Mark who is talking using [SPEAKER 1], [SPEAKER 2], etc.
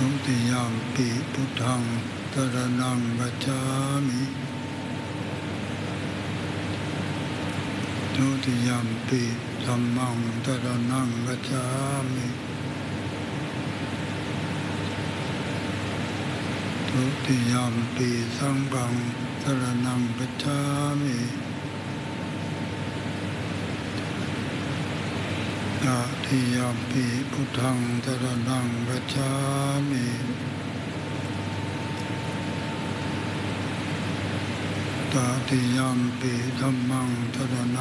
[SPEAKER 1] ทุติยมปิพุทธังสรณังคัจฉามิทุติยมปิธัมมังสรณังคัจฉามิทุติยมปิสังฆังสรณังคัจฉามิตติยมปิพุทธังสรณังคัจฉามิตติยมปิธัมมังสรณัง